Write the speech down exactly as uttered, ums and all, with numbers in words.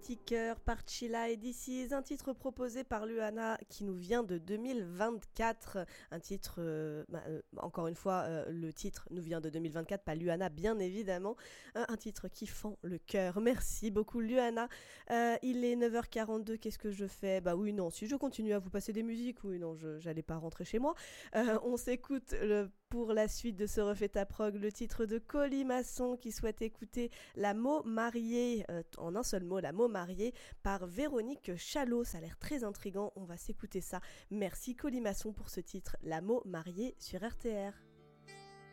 Kicker par Chila et This Is, un titre proposé par Luana qui nous vient de deux mille vingt-quatre. Un titre, euh, bah, euh, encore une fois, euh, le titre nous vient de deux mille vingt-quatre, pas Luana bien évidemment. Euh, un titre qui fend le cœur. Merci beaucoup Luana. Euh, il est neuf heures quarante-deux, qu'est-ce que je fais? Bah oui, non, si je continue à vous passer des musiques, oui, non, je j'allais pas rentrer chez moi. Euh, on s'écoute le pour la suite de ce Refait ta prog, le titre de Colimaçon qui souhaite écouter La Mot Mariée, euh, en un seul mot, La Mot Mariée, par Véronique Chalot. Ça a l'air très intriguant, on va s'écouter ça. Merci Colimaçon pour ce titre, La Mot Mariée sur R T R.